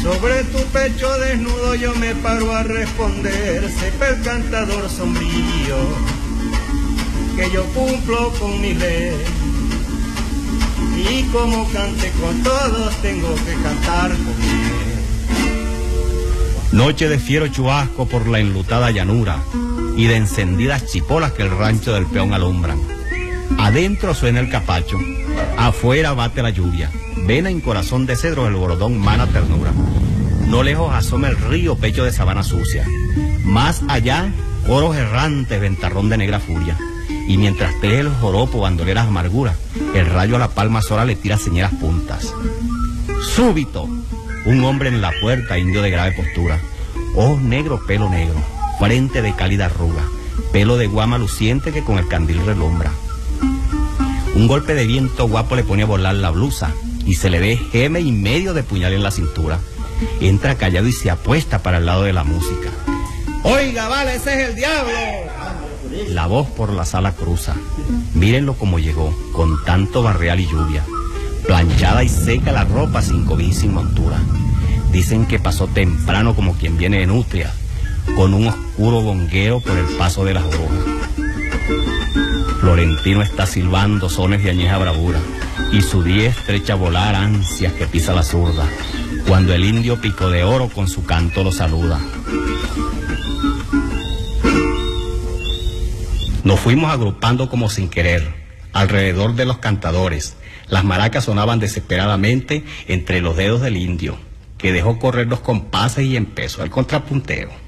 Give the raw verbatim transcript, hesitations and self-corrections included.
Sobre tu pecho desnudo yo me paro a responder, sepa el cantador sombrío, que yo cumplo con mi ley. Y como cante con todos, tengo que cantar con él. Noche de fiero chubasco por la enlutada llanura y de encendidas chipolas que el rancho del peón alumbran. Adentro suena el capacho, afuera bate la lluvia, vena en corazón de cedro el bordón mana ternura. No lejos asoma el río pecho de sabana sucia, más allá coros errantes ventarrón de negra furia. Y mientras teje el joropo bandoleras amarguras, el rayo a la palma sola le tira señeras puntas. Súbito, un hombre en la puerta, indio de grave postura, ojos negros, pelo negro, frente de cálida arruga, pelo de guama luciente que con el candil relumbra. Un golpe de viento guapo le pone a volar la blusa y se le ve geme y medio de puñal en la cintura. Entra callado y se apuesta para el lado de la música. Oiga, vale, ese es el diablo. La voz por la sala cruza. Mírenlo como llegó, con tanto barreal y lluvia. Planchada y seca la ropa, sin cobijo y sin montura. Dicen que pasó temprano como quien viene de nutria, con un oscuro bongueo por el paso de las orugas. Florentino está silbando sones de añeja bravura, y su diestra echa a volar ansias que pisa la zurda, cuando el indio Pico de Oro con su canto lo saluda. Nos fuimos agrupando como sin querer, alrededor de los cantadores. Las maracas sonaban desesperadamente entre los dedos del indio, que dejó correr los compases y empezó el contrapunteo.